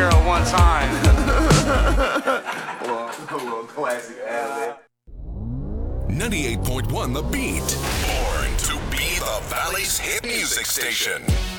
barrel one time. A little classic ad. 98.1 The Beat. Born to be the Valley's hit music station.